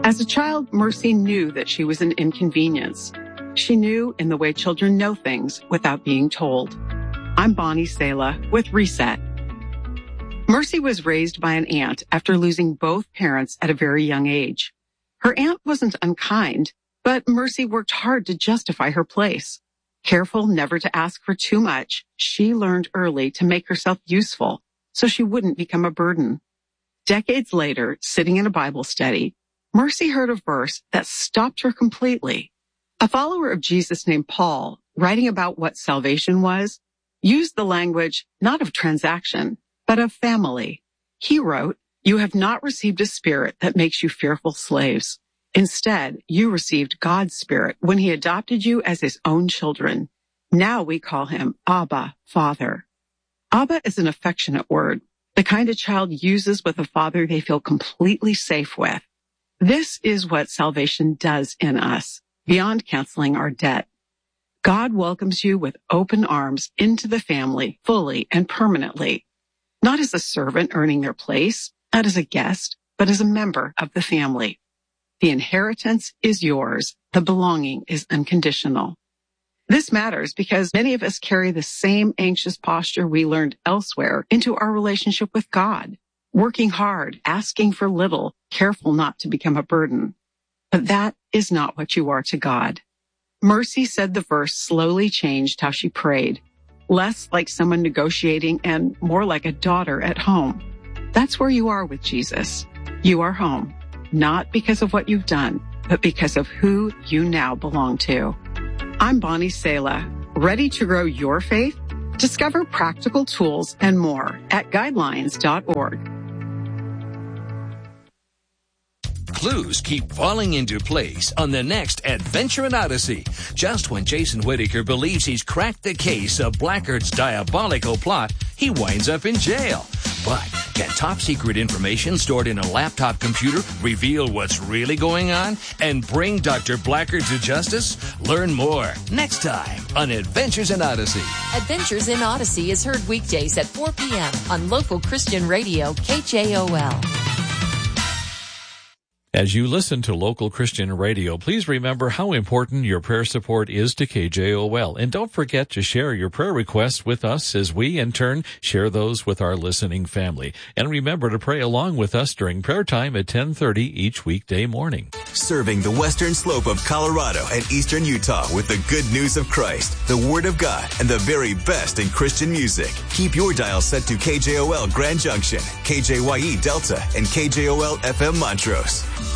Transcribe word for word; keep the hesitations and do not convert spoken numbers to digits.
As a child, Mercy knew that she was an inconvenience. She knew in the way children know things without being told. I'm Bonnie Sala with Reset. Mercy was raised by an aunt after losing both parents at a very young age. Her aunt wasn't unkind, but Mercy worked hard to justify her place. Careful never to ask for too much, she learned early to make herself useful so she wouldn't become a burden. Decades later, sitting in a Bible study, Mercy heard a verse that stopped her completely. A follower of Jesus named Paul, writing about what salvation was, used the language not of transaction, but of family. He wrote, "You have not received a spirit that makes you fearful slaves. Instead, you received God's Spirit when he adopted you as his own children. Now we call him Abba, Father." Abba is an affectionate word, the kind a child uses with a father they feel completely safe with. This is what salvation does in us, beyond canceling our debt. God welcomes you with open arms into the family fully and permanently, not as a servant earning their place, not as a guest, but as a member of the family. The inheritance is yours. The belonging is unconditional. This matters because many of us carry the same anxious posture we learned elsewhere into our relationship with God, working hard, asking for little, careful not to become a burden. But that is not what you are to God. Mercy said the verse slowly changed how she prayed, less like someone negotiating and more like a daughter at home. That's where you are with Jesus. You are home, not because of what you've done, but because of who you now belong to. I'm Bonnie Sala, ready to grow your faith? Discover practical tools and more at guidelines dot org. Clues keep falling into place on the next Adventure in Odyssey. Just when Jason Whittaker believes he's cracked the case of Blackguard's diabolical plot, he winds up in jail. But can top-secret information stored in a laptop computer reveal what's really going on and bring Doctor Blackguard to justice? Learn more next time on Adventures in Odyssey. Adventures in Odyssey is heard weekdays at four p.m. on local Christian radio K J O L. As you listen to local Christian radio, please remember how important your prayer support is to K J O L. And don't forget to share your prayer requests with us as we, in turn, share those with our listening family. And remember to pray along with us during prayer time at ten thirty each weekday morning. Serving the western slope of Colorado and eastern Utah with the good news of Christ, the Word of God, and the very best in Christian music. Keep your dial set to K J O L Grand Junction, K J Y E Delta, and K J O L F M Montrose.